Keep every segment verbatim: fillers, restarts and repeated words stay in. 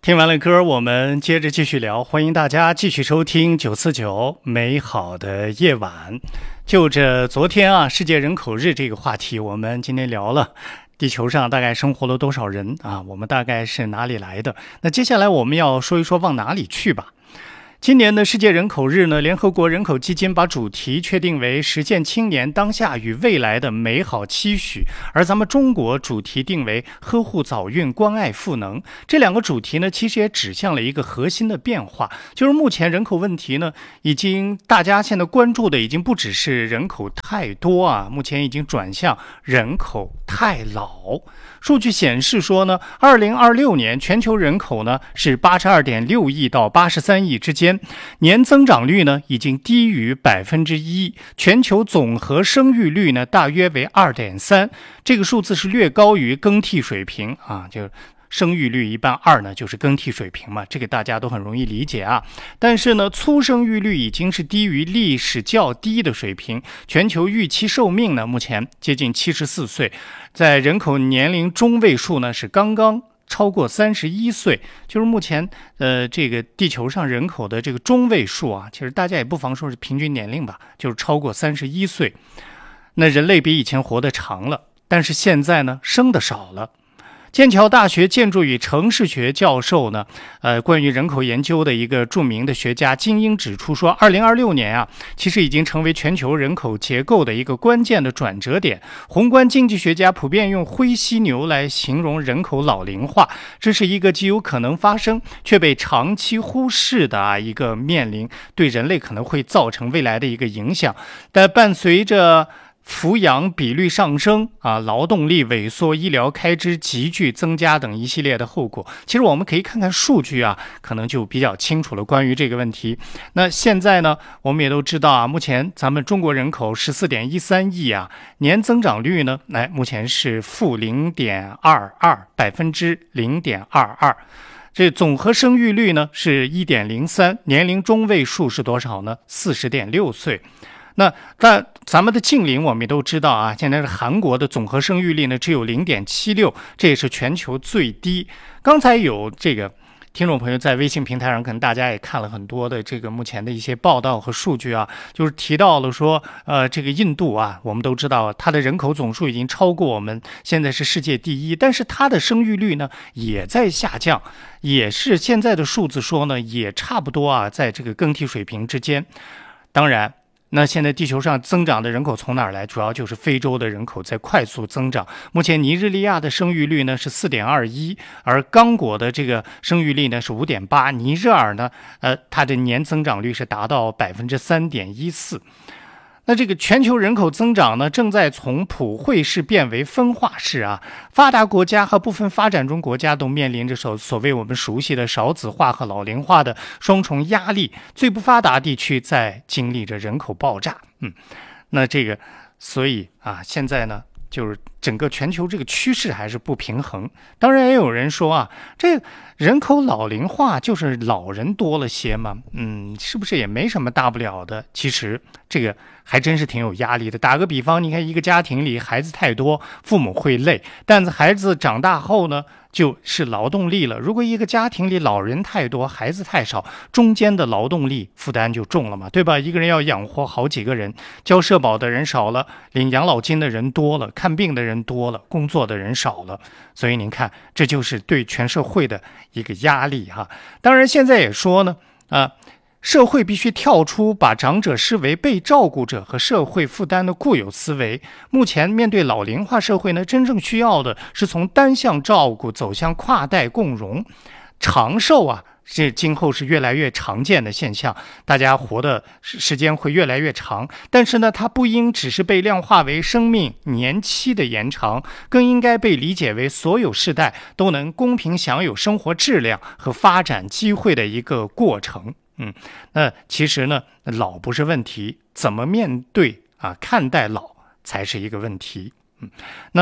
听完了歌，我们接着继续聊。欢迎大家继续收听九四九美好的夜晚。就着昨天啊世界人口日这个话题，我们今天聊了地球上大概生活了多少人啊，我们大概是哪里来的。那接下来我们要说一说往哪里去吧。今年的世界人口日呢，联合国人口基金把主题确定为实现青年当下与未来的美好期许，而咱们中国主题定为呵护早孕、关爱赋能。这两个主题呢，其实也指向了一个核心的变化，就是目前人口问题呢，已经大家现在关注的已经不只是人口太多啊，目前已经转向人口太老。数据显示说呢，二零二六年全球人口呢是八十二点六亿到八十三亿之间，年增长率呢已经低于百分之一，全球总和生育率呢大约为二点三，这个数字是略高于更替水平啊，就生育率一般二呢就是更替水平嘛，这个大家都很容易理解啊。但是呢，粗生育率已经是低于历史较低的水平，全球预期寿命呢目前接近七十四岁，在人口年龄中位数呢是刚刚超过三十一岁，就是目前呃这个地球上人口的这个中位数啊，其实大家也不妨说是平均年龄吧，就是超过三十一岁。那人类比以前活得长了，但是现在呢生的少了。剑桥大学建筑与城市学教授呢，呃，关于人口研究的一个著名的学家金英指出说，二零二六年啊，其实已经成为全球人口结构的一个关键的转折点。宏观经济学家普遍用灰犀牛来形容人口老龄化，这是一个极有可能发生却被长期忽视的啊一个面临对人类可能会造成未来的一个影响。但伴随着抚养比率上升啊，劳动力萎缩，医疗开支急剧增加等一系列的后果，其实我们可以看看数据啊，可能就比较清楚了关于这个问题。那现在呢，我们也都知道啊，目前咱们中国人口 十四点一三亿啊，年增长率呢，来目前是负 零点二二，百分之零点二二。这总和生育率呢是 一点零三，年龄中位数是多少呢？ 四十点六岁。那但咱们的近邻我们也都知道啊，现在是韩国的总和生育率呢只有 零点七六，这也是全球最低。刚才有这个听众朋友在微信平台上，可能大家也看了很多的这个目前的一些报道和数据啊，就是提到了说，呃，这个印度啊，我们都知道它的人口总数已经超过我们，现在是世界第一，但是它的生育率呢也在下降，也是现在的数字说呢，也差不多啊，在这个更替水平之间。当然。那现在地球上增长的人口从哪儿来？主要就是非洲的人口在快速增长。目前尼日利亚的生育率呢是 四点二一， 而刚果的这个生育率呢是 五点八， 尼日尔呢呃它的年增长率是达到 百分之三点一四。那这个全球人口增长呢，正在从普惠式变为分化式啊。发达国家和部分发展中国家都面临着所所谓我们熟悉的少子化和老龄化的双重压力。最不发达地区在经历着人口爆炸，嗯，那这个，所以啊，现在呢，就是整个全球这个趋势还是不平衡。当然，也有人说啊，这人口老龄化就是老人多了些嘛，嗯，是不是也没什么大不了的？其实这个还真是挺有压力的。打个比方，你看一个家庭里孩子太多，父母会累，但是孩子长大后呢，就是劳动力了。如果一个家庭里老人太多，孩子太少，中间的劳动力负担就重了嘛，对吧？一个人要养活好几个人，交社保的人少了，领养老金的人多了，看病的人多了，工作的人少了，所以您看，这就是对全社会的一个压力哈。当然，现在也说呢，啊。社会必须跳出把长者视为被照顾者和社会负担的固有思维。目前面对老龄化社会呢，真正需要的是从单向照顾走向跨代共融。长寿啊，这今后是越来越常见的现象，大家活的时间会越来越长，但是呢，它不应只是被量化为生命年期的延长，更应该被理解为所有世代都能公平享有生活质量和发展机会的一个过程。嗯，那其实呢，老不是问题，怎么面对啊，看待老才是一个问题。嗯，那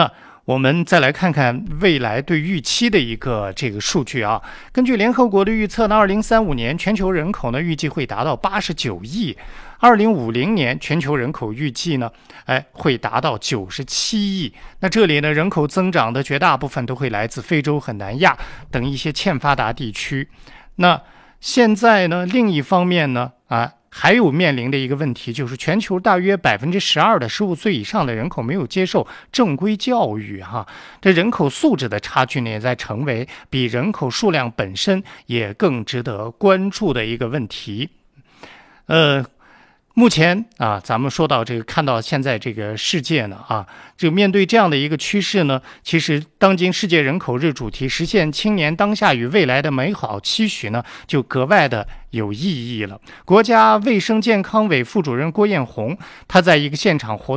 我们再来看看未来对预期的一个这个数据啊。根据联合国的预测呢，二零三五年全球人口呢预计会达到八十九亿，二零五零年全球人口预计呢，哎会达到九十七亿。那这里呢，人口增长的绝大部分都会来自非洲和南亚等一些欠发达地区。那现在呢，另一方面呢，啊。还有面临的一个问题，就是全球大约百分之十二的十五岁以上的人口没有接受正规教育，哈，这人口素质的差距呢，也在成为比人口数量本身也更值得关注的一个问题。呃，目前啊，咱们说到这个，看到现在这个世界呢，啊，这个面对这样的一个趋势呢，其实当今世界人口日主题实现青年当下与未来的美好期许呢，就格外的有意义了。国家卫生健康委副主任郭艳红，他在一个现场活动